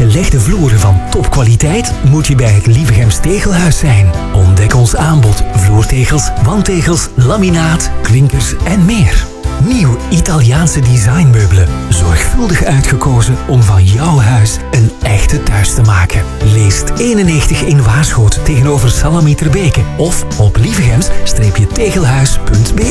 gelegde vloeren van topkwaliteit moet je bij het Lievegems Tegelhuis zijn. Ontdek ons aanbod: vloertegels, wandtegels, laminaat, klinkers en meer. Nieuw Italiaanse designmeubelen. Zorgvuldig uitgekozen om van jouw huis een echte thuis te maken. Leest 91 in Waarschoot tegenover Salami Terbeke of op lievegems-tegelhuis.be.